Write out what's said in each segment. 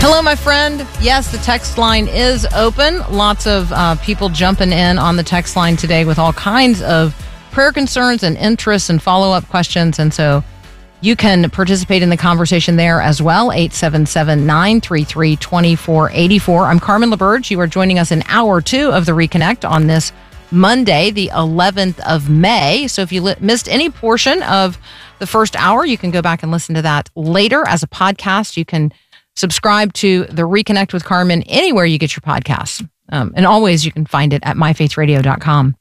Hello, my friend. Yes, the text line is open. Lots of people jumping in on the text line today with all kinds of prayer concerns and interests and follow-up questions. And so you can participate in the conversation there as well. 877-933-2484. I'm Carmen LaBerge. You are joining us in hour 2 of the Reconnect on this Monday, the 11th of May. So if you missed any portion of the first hour, you can go back and listen to that later as a podcast. You can subscribe to the Reconnect with Carmen anywhere you get your podcasts. And always you can find it at myfaithradio.com.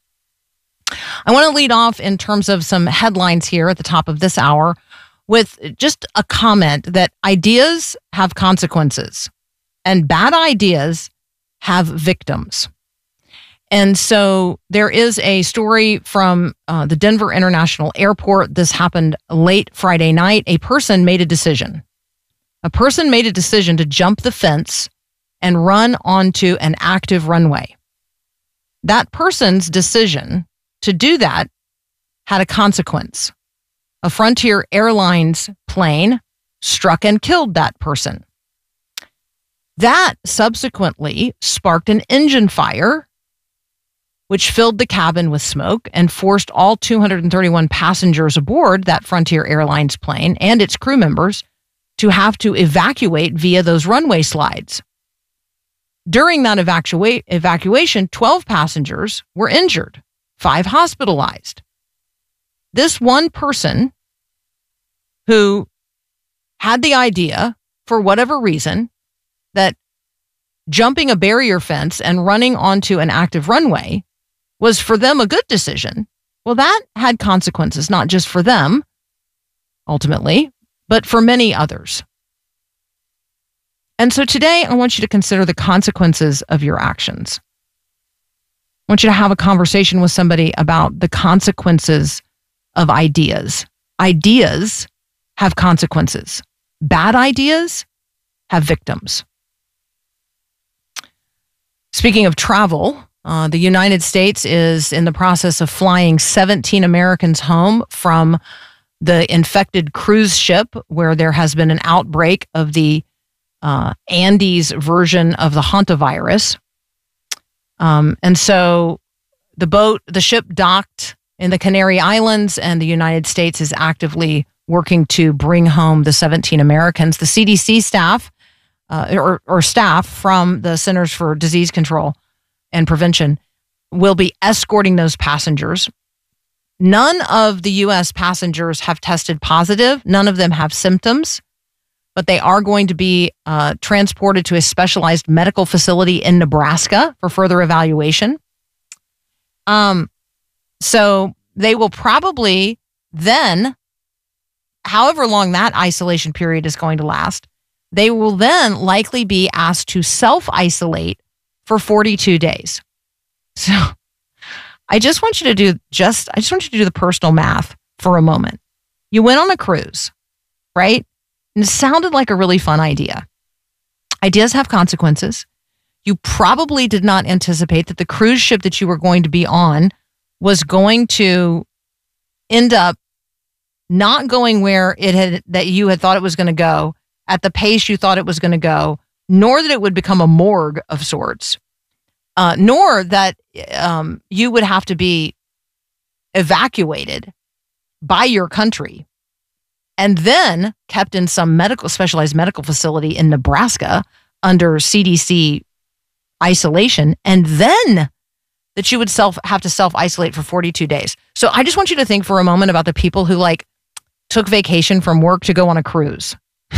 I want to lead off in terms of some headlines here at the top of this hour with just a comment that ideas have consequences and bad ideas have victims. And so there is a story from the Denver International Airport. This happened late Friday night. A person made a decision. A person made a decision to jump the fence and run onto an active runway. That person's decision to do that had a consequence. A Frontier Airlines plane struck and killed that person. That subsequently sparked an engine fire, which filled the cabin with smoke and forced all 231 passengers aboard that Frontier Airlines plane and its crew members to have to evacuate via those runway slides. During that evacuation, 12 passengers were injured, 5 hospitalized. This one person who had the idea, for whatever reason, that jumping a barrier fence and running onto an active runway was for them a good decision. Well, that had consequences, not just for them, ultimately, but for many others. And so today, I want you to consider the consequences of your actions. I want you to have a conversation with somebody about the consequences of ideas. Ideas have consequences. Bad ideas have victims. Speaking of travel, the United States is in the process of flying 17 Americans home from the infected cruise ship where there has been an outbreak of the Andes version of the hantavirus. And so the ship docked in the Canary Islands, and the United States is actively working to bring home the 17 Americans. The CDC staff, or staff from the Centers for Disease Control and Prevention, will be escorting those passengers. None of the U.S. passengers have tested positive. None of them have symptoms, but they are going to be transported to a specialized medical facility in Nebraska for further evaluation. So they will probably then, however long that isolation period is going to last, they will then likely be asked to self-isolate for 42 days. So I just want you to do the personal math for a moment. You went on a cruise, right? And it sounded like a really fun idea. Ideas have consequences. You probably did not anticipate that the cruise ship that you were going to be on was going to end up not going where that you had thought it was going to go at the pace you thought it was going to go, nor that it would become a morgue of sorts. Nor that you would have to be evacuated by your country and then kept in some specialized medical facility in Nebraska under CDC isolation, and then that you would have to self-isolate for 42 days. So I just want you to think for a moment about the people who took vacation from work to go on a cruise.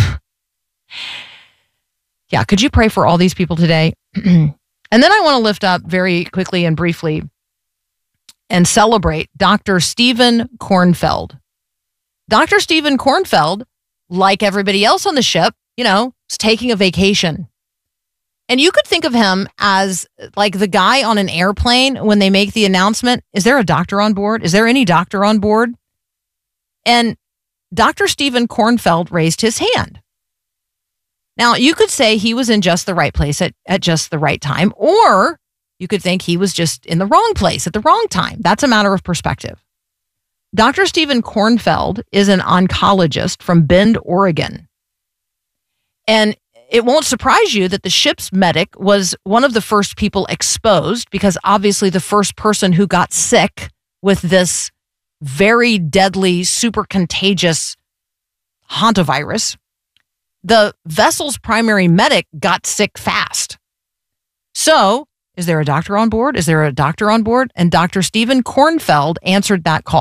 Yeah, could you pray for all these people today? And then I want to lift up very quickly and briefly and celebrate Dr. Stephen Kornfeld. Dr. Stephen Kornfeld, like everybody else on the ship, is taking a vacation. And you could think of him as like the guy on an airplane when they make the announcement, is there a doctor on board? Is there any doctor on board? And Dr. Stephen Kornfeld raised his hand. Now, you could say he was in just the right place at just the right time, or you could think he was just in the wrong place at the wrong time. That's a matter of perspective. Dr. Stephen Kornfeld is an oncologist from Bend, Oregon. And it won't surprise you that the ship's medic was one of the first people exposed, because obviously the first person who got sick with this very deadly, super contagious hantavirus, the vessel's primary medic got sick fast. So, is there a doctor on board? Is there a doctor on board? And Dr. Stephen Kornfeld answered that call.